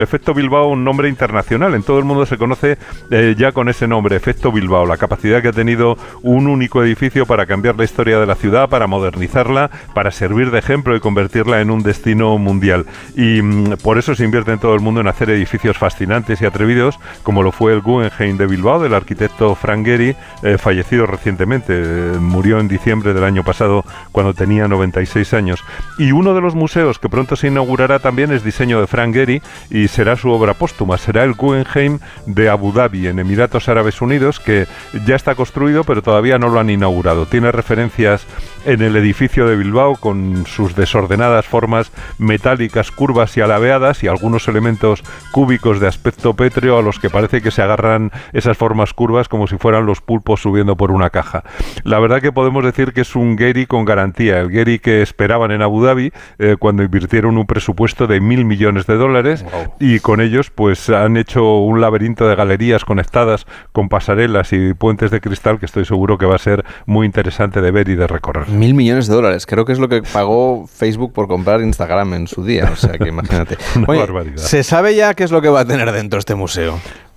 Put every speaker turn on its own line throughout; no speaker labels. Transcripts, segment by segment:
Efecto Bilbao, un nombre internacional. En todo el mundo se conoce ya con ese nombre, Efecto Bilbao. La capacidad que ha tenido un único edificio para cambiar la historia de la ciudad, para modernizarla, para servir de ejemplo y convertirla en un destino mundial. Y por eso se invierte en todo el mundo en hacer edificios fascinantes y atrevidos, como lo fue el Guggenheim de Bilbao, del arquitecto Frank Gehry, fallecido recientemente. Murió en diciembre del año pasado, cuando tenía 96 años. Y uno de los museos que pronto se inaugurará también es diseño de Frank Gehry, y será su obra póstuma, será el Guggenheim de Abu Dhabi, en Emiratos Árabes Unidos, que ya está construido, pero todavía no lo han inaugurado. Tiene referencias en el edificio de Bilbao, con sus desordenadas formas metálicas, curvas y alabeadas, y algunos elementos cúbicos de aspecto pétreo a los que parece que se agarran esas formas curvas como si fueran los pulpos subiendo por una caja. La verdad que podemos decir que es un Gehry con garantía, el Gehry que esperaban en Abu Dhabi cuando invirtieron un presupuesto de $1.000 millones. Wow. Y con ellos pues han hecho un laberinto de galerías conectadas con pasarelas y puentes de cristal que estoy seguro que va a ser muy interesante de ver y de recorrer.
$1.000 millones, creo que es lo que pagó Facebook por comprar Instagram en su día, o sea que imagínate.
Una barbaridad.
¿Se sabe ya qué es lo que va a tener dentro este museo?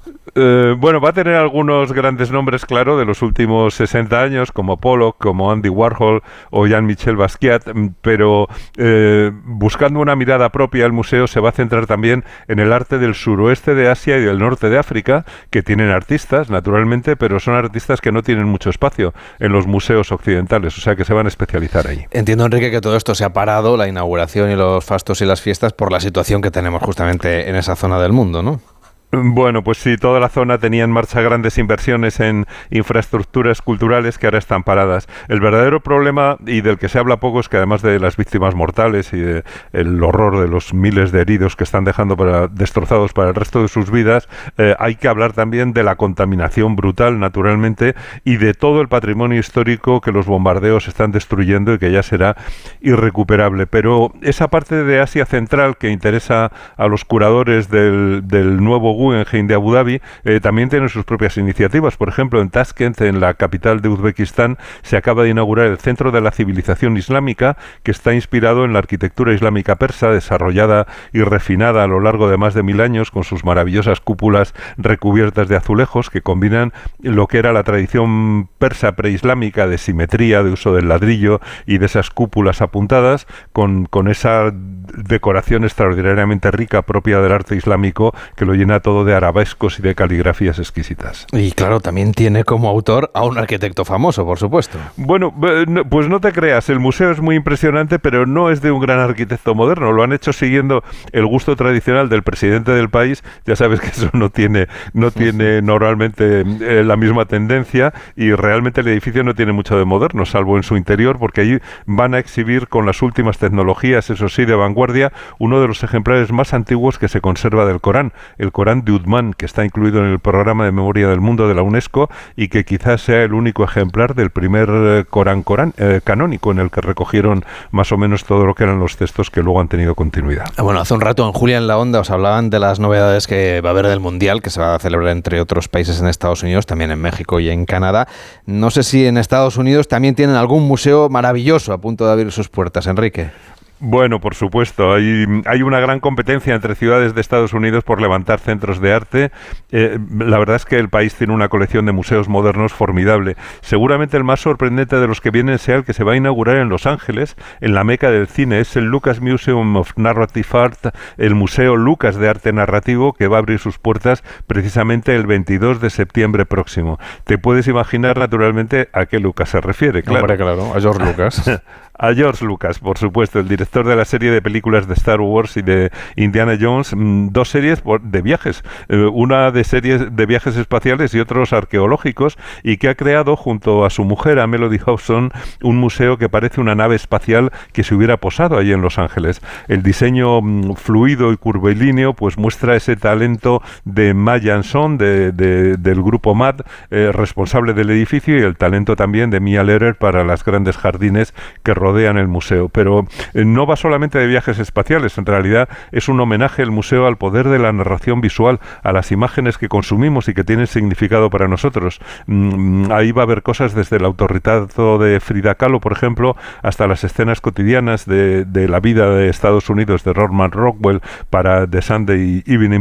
Bueno, va a tener algunos grandes nombres, claro, de los últimos 60 años, como Pollock, como Andy Warhol o Jean-Michel Basquiat, pero buscando una mirada propia, el museo se va a centrar también en el arte del suroeste de Asia y del norte de África, que tienen artistas, naturalmente, pero son artistas que no tienen mucho espacio en los museos occidentales, o sea que se van a especializar ahí.
Entiendo, Enrique, que todo esto se ha parado, la inauguración y los fastos y las fiestas, por la situación que tenemos justamente en esa zona del mundo, ¿no?
Bueno, pues sí, toda la zona tenía en marcha grandes inversiones en infraestructuras culturales que ahora están paradas. El verdadero problema, y del que se habla poco, es que además de las víctimas mortales y el horror de los miles de heridos que están dejando destrozados para el resto de sus vidas, hay que hablar también de la contaminación brutal, naturalmente, y de todo el patrimonio histórico que los bombardeos están destruyendo y que ya será irrecuperable. Pero esa parte de Asia Central que interesa a los curadores del nuevo Guggenheim de Abu Dhabi también tiene sus propias iniciativas. Por ejemplo, en Tashkent, en la capital de Uzbekistán, se acaba de inaugurar el Centro de la Civilización Islámica, que está inspirado en la arquitectura islámica persa, desarrollada y refinada a lo largo de más de 1000 años, con sus maravillosas cúpulas recubiertas de azulejos que combinan lo que era la tradición persa preislámica de simetría, de uso del ladrillo y de esas cúpulas apuntadas, con esa decoración extraordinariamente rica propia del arte islámico, que lo llena todo de arabescos y de caligrafías exquisitas.
Y claro, también tiene como autor a un arquitecto famoso, por supuesto.
Bueno, pues no te creas, el museo es muy impresionante, pero no es de un gran arquitecto moderno. Lo han hecho siguiendo el gusto tradicional del presidente del país. Ya sabes que eso no tiene normalmente la misma tendencia, y realmente el edificio no tiene mucho de moderno, salvo en su interior, porque allí van a exhibir con las últimas tecnologías, eso sí, de vanguardia, uno de los ejemplares más antiguos que se conserva del Corán, el Corán de Uthman, que está incluido en el programa de memoria del mundo de la UNESCO, y que quizás sea el único ejemplar del primer Corán canónico, en el que recogieron más o menos todo lo que eran los textos que luego han tenido continuidad.
Bueno, hace un rato en Julia en la Onda os hablaban de las novedades que va a haber del Mundial, que se va a celebrar entre otros países en Estados Unidos, también en México y en Canadá. No sé si en Estados Unidos también tienen algún museo maravilloso a punto de abrir sus puertas, Enrique.
Bueno, por supuesto, hay una gran competencia entre ciudades de Estados Unidos por levantar centros de arte. La verdad es que el país tiene una colección de museos modernos formidable. Seguramente el más sorprendente de los que vienen sea el que se va a inaugurar en Los Ángeles, en la meca del cine. Es el Lucas Museum of Narrative Art, el Museo Lucas de Arte Narrativo, que va a abrir sus puertas precisamente el 22 de septiembre próximo. Te puedes imaginar, naturalmente, a qué Lucas se refiere, claro.
Hombre, claro, a George Lucas.
A George Lucas, por supuesto, el director de la serie de películas de Star Wars y de Indiana Jones, dos series de viajes, una de series de viajes espaciales y otros arqueológicos, y que ha creado junto a su mujer, a Melody Hobson, un museo que parece una nave espacial que se hubiera posado allí en Los Ángeles. El diseño fluido y curvilíneo pues muestra ese talento de Ma Jansson del grupo MAD, responsable del edificio, y el talento también de Mia Lehrer para las grandes jardines que rodean el museo. Pero no va solamente de viajes espaciales, en realidad es un homenaje el museo al poder de la narración visual, a las imágenes que consumimos y que tienen significado para nosotros. Ahí va a haber cosas desde el autorretrato de Frida Kahlo, por ejemplo, hasta las escenas cotidianas de la vida de Estados Unidos de Norman Rockwell para The Sunday Evening